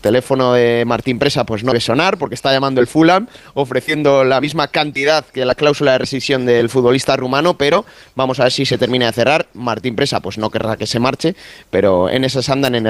teléfono de Martín Presa pues no debe sonar porque está llamando el Fulham ofreciendo la misma cantidad que la cláusula de rescisión del futbolista rumano, pero vamos a ver si se termina de cerrar. Martín Presa pues no querrá que se marche, pero en esas andan en